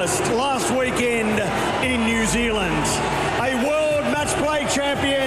Bathurst last weekend in New Zealand. A world match play champion